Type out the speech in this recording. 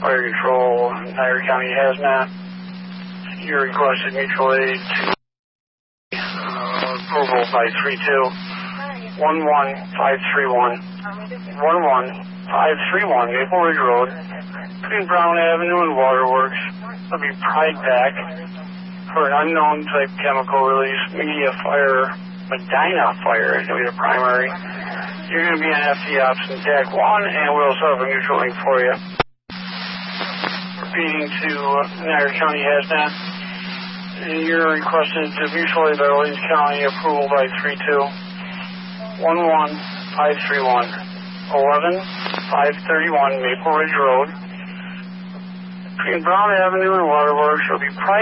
Fire Control, Niagara County Hazmat. You requested mutual aid to approval by 3211531. 11531 Maple Ridge Road, between Brown Avenue and Waterworks. There'll be Pride Pack for an unknown type chemical release, Medina fire, is going to be the primary. You're going to be on FD Ops in TAC 1, and we'll set up a mutual link for you. Repeating to Niagara County Hazmat. You're requested to mutual aid by Orleans County, approval by 3211531. 11531 Maple Ridge Road, between Brown Avenue and Waterworks. Will be Pride